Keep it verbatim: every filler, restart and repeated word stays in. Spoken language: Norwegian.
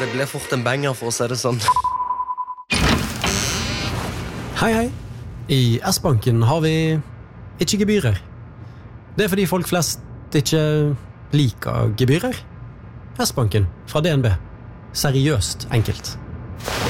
Det ble fort en banger, for å si det sånn. Hei, hei. I S-banken har vi ikke gebyrer. Det er fordi folk flest ikke liker gebyrer. S-banken fra D N B. Seriøst enkelt.